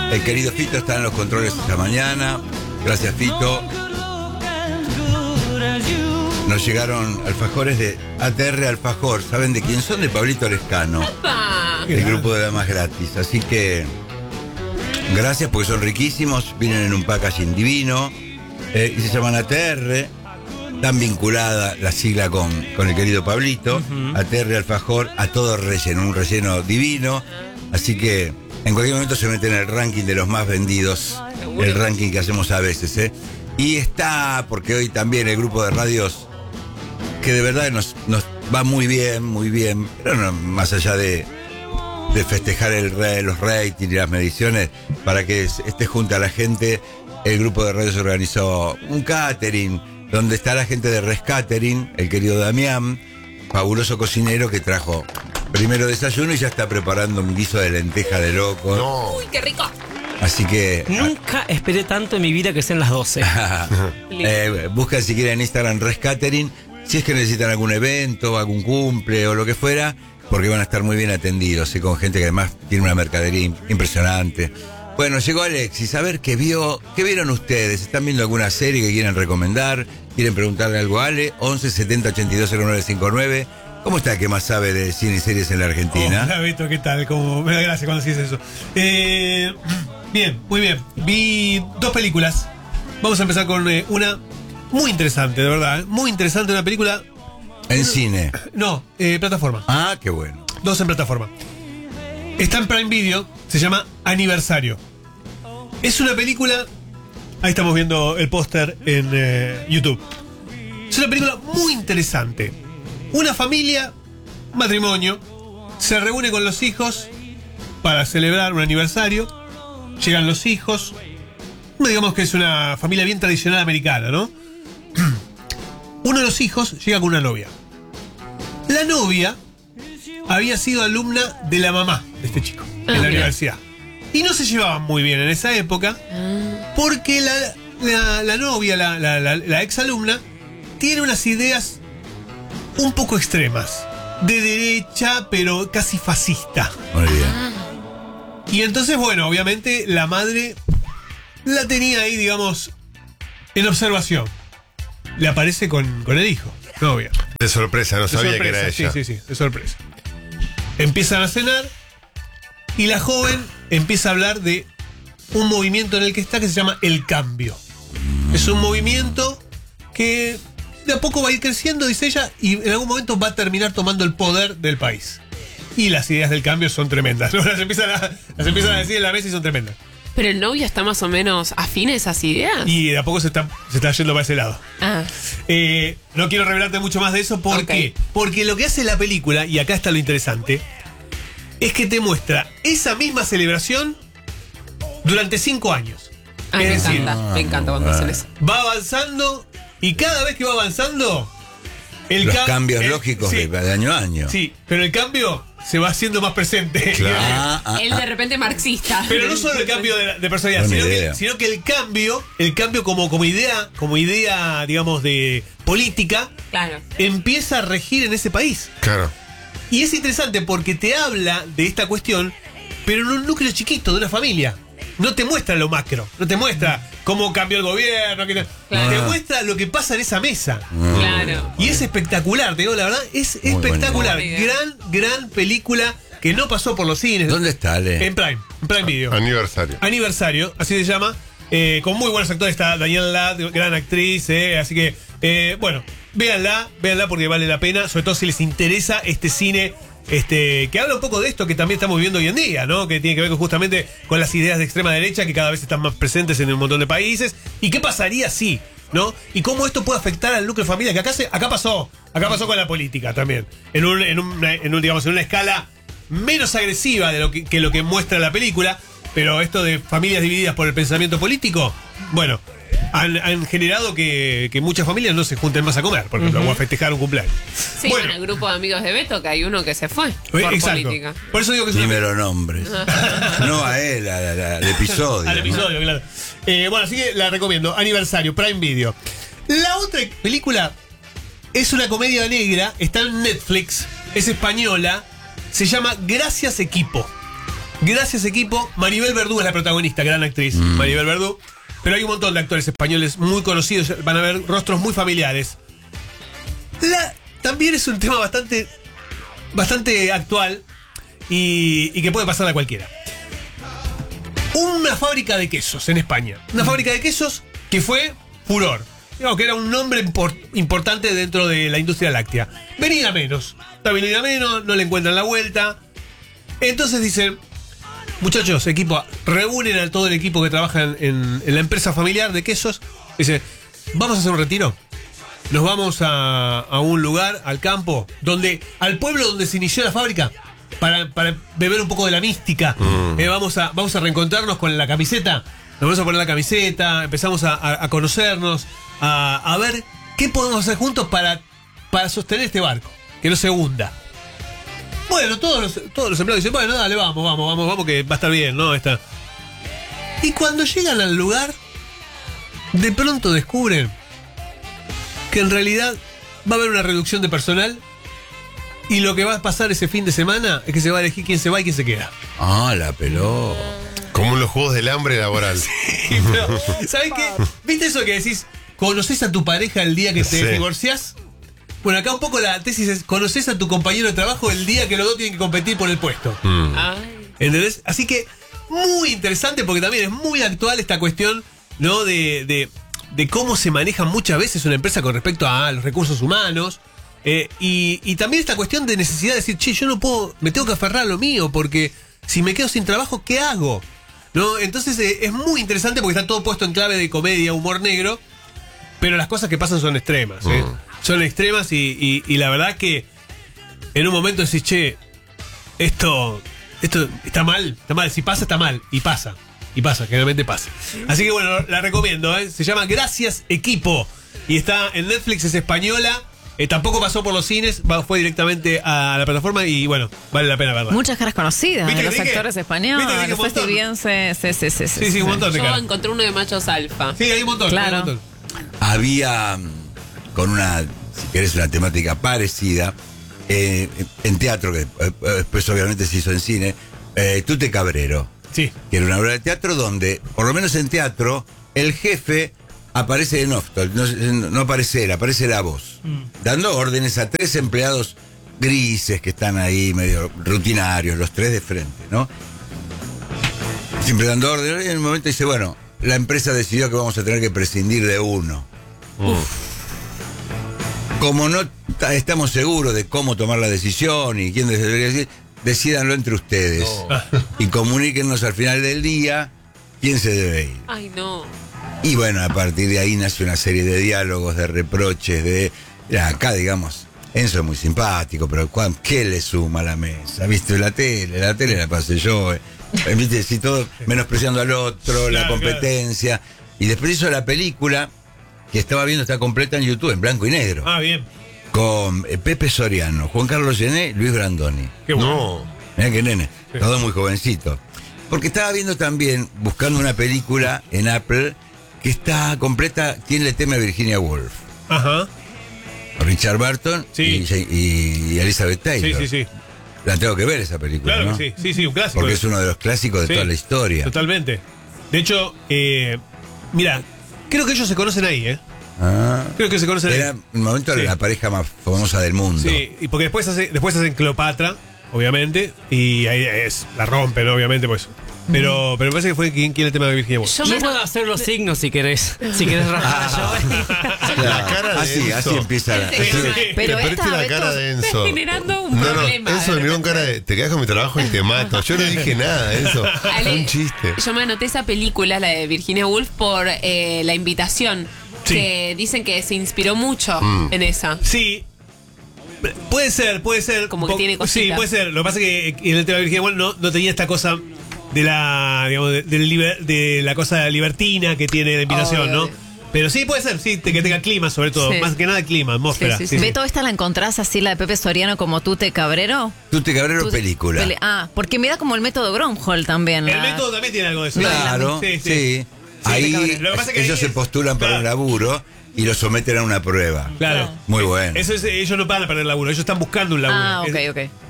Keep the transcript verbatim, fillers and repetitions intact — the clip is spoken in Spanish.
El querido Fito está en los controles esta mañana. Gracias, Fito. Nos llegaron alfajores de A T R Alfajor. ¿Saben de quién son? De Pablito Lescano. El grupo de damas gratis. Así que gracias porque son riquísimos. Vienen en un packaging divino. Eh, y se llaman A T R. Tan vinculada la sigla con, con el querido Pablito. Uh-huh. A T R Alfajor, a todo relleno. Un relleno divino. Así que en cualquier momento se mete en el ranking de los más vendidos. El ranking que hacemos a veces, ¿eh? Y está, porque hoy también el grupo de radios, que de verdad nos, nos va muy bien, muy bien, pero no, más allá de, de festejar el, los ratings y las mediciones, para que esté junto a la gente, el grupo de radios organizó un catering, donde está la gente de Rescatering, el querido Damián, fabuloso cocinero que trajo primero desayuno y ya está preparando un guiso de lenteja de loco. No. ¡Uy, qué rico! Así que... Nunca esperé tanto en mi vida que sean las doce. eh, buscan si quieren en Instagram Rescatering, si es que necesitan algún evento, algún cumple o lo que fuera, porque van a estar muy bien atendidos, y con gente que además tiene una mercadería impresionante. Bueno, llegó Alexis, a ver qué vio, qué vieron ustedes. ¿Están viendo alguna serie que quieren recomendar? ¿Quieren preguntarle algo a Ale? once setenta ochenta y dos cero nueve cincuenta y nueve. ¿Cómo está el que más sabe de cine y series en la Argentina? Hola, Beto, ¿qué tal? Como me da gracia cuando dices eso. Eh, bien, muy bien. Vi dos películas. Vamos a empezar con eh, una muy interesante, de verdad. ¿eh? Muy interesante, una película... ¿En cine? No, eh, plataforma. Ah, qué bueno. Dos en plataforma. Está en Prime Video, se llama Aniversario. Es una película... Ahí estamos viendo el póster en eh, YouTube. Es una película muy interesante. Una familia, un matrimonio, se reúne con los hijos para celebrar un aniversario. Llegan los hijos. Digamos que es una familia bien tradicional americana, ¿no? Uno de los hijos llega con una novia. La novia había sido alumna de la mamá de este chico en la universidad. Y no se llevaban muy bien en esa época porque la, la, la novia, la, la, la, la ex alumna, tiene unas ideas un poco extremas, de derecha, pero casi fascista. Muy bien. Y entonces, bueno, obviamente la madre la tenía ahí, digamos, en observación. Le aparece con, con el hijo, novia. De sorpresa, no De sabía sorpresa, que era ella. Sí, sí, sí, de sorpresa. Empiezan a cenar y la joven empieza a hablar de un movimiento en el que está que se llama El Cambio. Es un movimiento que de a poco va a ir creciendo, dice ella, y en algún momento va a terminar tomando el poder del país. Y las ideas del cambio son tremendas. Las empiezan a, las empiezan a decir en la mesa y son tremendas. Pero el novio está más o menos afín a esas ideas. Y de a poco se está, se está yendo para ese lado. Ah. Eh, no quiero revelarte mucho más de eso. ¿Por Okay. qué? Porque lo que hace la película, y acá está lo interesante, es que te muestra esa misma celebración durante cinco años. Ah, es me decir, encanta, me encanta cuando hacen eso. va avanzando y cada vez que va avanzando, el Los cam- cambios el- lógicos sí, de, de año a año. sí, pero el cambio se va haciendo más presente. Claro. Ah, ah, Él ah. de repente marxista. Pero no solo el cambio de, de personalidad, Buena sino idea. que, sino que el cambio, el cambio como, como idea, como idea, digamos, de política, Claro. empieza a regir en ese país. Claro. Y es interesante porque te habla de esta cuestión, pero en un núcleo chiquito de una familia. No te muestra lo macro, no te muestra cómo cambió el gobierno, que te, Claro. te muestra lo que pasa en esa mesa. Claro. Y es espectacular, te digo la verdad, es Muy espectacular. buena idea. Gran, gran película que no pasó por los cines. ¿Dónde está, Ale? En Prime, en Prime Video. Aniversario. Aniversario, así se llama. Eh, con muy buenos actores, está Danielle Ladd, gran actriz, eh, así que, eh, bueno, véanla, véanla porque vale la pena, sobre todo si les interesa este cine, este, que habla un poco de esto que también estamos viviendo hoy en día, ¿no? Que tiene que ver con, justamente con las ideas de extrema derecha que cada vez están más presentes en un montón de países. ¿Y qué pasaría si, ¿no? Y cómo esto puede afectar al núcleo familiar, que acá se, acá pasó, acá pasó con la política también, en un, en un, en un digamos, en una escala menos agresiva de lo que, que lo que muestra la película. Pero esto de familias divididas por el pensamiento político, bueno, han, han generado que, que muchas familias no se junten más a comer, por ejemplo, uh-huh. o a festejar un cumpleaños. Sí, bueno, en el grupo de amigos de Beto, que hay uno que se fue por exacto. política. Por eso digo que es una... Dímelo nombres. No a él, a, a, a, al episodio. Al episodio, claro. Eh, bueno, así que la recomiendo. Aniversario, Prime Video. La otra película es una comedia negra, está en Netflix, es española, se llama Gracias Equipo. Gracias, equipo. Maribel Verdú es la protagonista, gran actriz. Mm. Maribel Verdú. Pero hay un montón de actores españoles muy conocidos. Van a ver rostros muy familiares. La, también es un tema bastante, bastante actual y, y que puede pasar a cualquiera. Una fábrica de quesos en España. Una mm. fábrica de quesos que fue furor. Digamos que era un nombre import, importante dentro de la industria láctea. Venía menos. Está venida menos, no le encuentran la vuelta. Entonces dicen, muchachos, equipo, reúnen a todo el equipo que trabaja en, en, en la empresa familiar de quesos. Dice, vamos a hacer un retiro. Nos vamos a, a un lugar, al campo, donde, al pueblo donde se inició la fábrica, para, para beber un poco de la mística. Mm. Eh, vamos, a, vamos a reencontrarnos con la camiseta. Nos vamos a poner la camiseta, empezamos a, a, a conocernos, a, a ver qué podemos hacer juntos para, para sostener este barco, que no se hunda. Bueno, todos los, todos los empleados dicen, bueno, dale, vamos, vamos, vamos, vamos, que va a estar bien, ¿no? Está. Y cuando llegan al lugar, de pronto descubren que en realidad va a haber una reducción de personal y lo que va a pasar ese fin de semana es que se va a elegir quién se va y quién se queda. Ah, la pelota. Como en los juegos del hambre laboral. Sí, pero, ¿sabes qué? ¿Viste eso que decís? ¿Conoces a tu pareja el día que te sí. divorciás? Bueno, acá un poco la tesis es: ¿conoces a tu compañero de trabajo el día que los dos tienen que competir por el puesto? Mm. ¿Entendés? Así que muy interesante porque también es muy actual esta cuestión, ¿no? De, de, de cómo se maneja muchas veces una empresa con respecto a los recursos humanos. Eh, y, y también esta cuestión de necesidad de decir, che, yo no puedo, me tengo que aferrar a lo mío porque si me quedo sin trabajo, ¿qué hago? ¿No? Entonces eh, es muy interesante porque está todo puesto en clave de comedia, humor negro, pero las cosas que pasan son extremas. ¿eh? Mm. Son extremas y, y, y la verdad que en un momento decís, che, esto, esto está mal, está mal, si pasa, está mal, y pasa, y pasa, generalmente pasa. Así que bueno, la recomiendo, ¿eh? Se llama Gracias, Equipo, y está en Netflix, es española. Eh, tampoco pasó por los cines, va, fue directamente a la plataforma y bueno, vale la pena verla. Muchas caras conocidas de los dije? actores españoles. Después si bien se, se, se, se, sí, sí, un montón de Yo caras. encontré uno de machos alfa. Sí, hay un montón. Claro. Hay un montón. Había, con una, si querés, una temática parecida, eh, en teatro, que eh, después obviamente se hizo en cine, eh, Tute Cabrero. Sí. Que era una obra de teatro donde, por lo menos en teatro, el jefe aparece en off, no, no aparece él, aparece la voz, mm. dando órdenes a tres empleados grises que están ahí medio rutinarios, los tres de frente, ¿no? Siempre dando órdenes y en un momento dice, bueno, la empresa decidió que vamos a tener que prescindir de uno. Uf. Como no estamos seguros de cómo tomar la decisión y quién debería decir, decídanlo entre ustedes. Oh. Y comuníquennos al final del día quién se debe ir. Ay, no. Y bueno, a partir de ahí nace una serie de diálogos, de reproches, de... Mira, acá, digamos, Enzo es muy simpático, pero ¿qué le suma a la mesa? ¿Viste? La tele, la tele la pasé yo. Eh. ¿Viste? Si todo menospreciando al otro, claro, la competencia. Claro. Y después hizo la película, que estaba viendo, está completa en YouTube, en blanco y negro. Ah, bien. Con eh, Pepe Soriano, Juan Carlos Gené, Luis Brandoni. Qué bueno. Mirá qué nene, sí. Todo muy jovencito. Porque estaba viendo también, buscando una película en Apple, que está completa, tiene el tema de Virginia Woolf. Ajá. Richard Burton sí. y, y Elizabeth Taylor. Sí, sí, sí. La tengo que ver esa película, claro, ¿no? que sí, sí, sí, un clásico. Porque es uno de los clásicos de sí, toda la historia. Totalmente. De hecho, eh, mira, creo que ellos se conocen ahí, ¿eh? Ah, creo que se conocen era ahí. un momento sí. La pareja más famosa del mundo. Sí, y porque después, hace, después hacen Cleopatra, obviamente, y ahí es, la rompen, obviamente, pues. Pero, pero me parece que fue quien quiere el tema de Virginia Woolf. Yo, Yo puedo hacer los signos si querés. Si querés rajar ah, yo. La cara de así, Enzo. así empieza la. Sí, sí, sí. Pero te esta la cara de Enzo. Está generando un no, problema. No, Enzo me miró con cara de te quedas con mi trabajo y te mato. Yo no dije nada, Enzo. Ale, un chiste. Yo me anoté esa película, la de Virginia Woolf, por eh, La Invitación. Sí. Que dicen que se inspiró mucho mm. en esa. Sí. Puede ser, puede ser. Como que po- tiene cositas. Sí, puede ser. Lo que pasa es que en el tema de Virginia Woolf no, no tenía esta cosa de la, digamos, de, de, liber, de la cosa libertina que tiene la invitación, oh, ¿no? Pero sí puede ser, sí, que tenga clima sobre todo, sí. Más que nada clima, atmósfera. Sí, sí, sí. ¿Beto, esta la encontrás así, la de Pepe Soriano, como Tute Cabrero? Tute Cabrero, Tute, película. Pele, ah, porque me da como el método Gromhol también. El la... método también tiene algo de eso. Claro, sí. sí. sí. Ahí Lo que pasa es que ellos ahí se es, postulan para claro. un laburo y lo someten a una prueba. Claro. Muy bueno. Eso es, ellos no van a perder laburo, ellos están buscando un laburo. Ah, ok, es, ok.